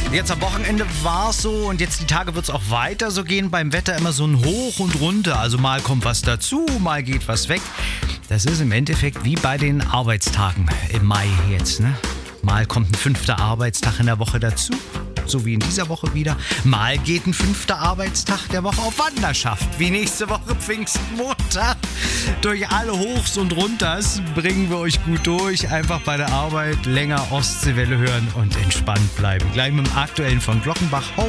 Jetzt am Wochenende war es so und jetzt die Tage wird es auch weiter so gehen. Beim Wetter immer so ein Hoch und runter. Also mal kommt was dazu, mal geht was weg. Das ist im Endeffekt wie bei den Arbeitstagen im Mai jetzt, ne? Mal kommt ein 5. Arbeitstag in der Woche dazu, so wie in dieser Woche wieder. Mal geht ein 5. Arbeitstag der Woche auf Wanderschaft, wie nächste Woche Pfingstmontag. Durch alle Hochs und Runters bringen wir euch gut durch. Einfach bei der Arbeit länger Ostseewelle hören und entspannt bleiben. Gleich mit dem Aktuellen von Glockenbach.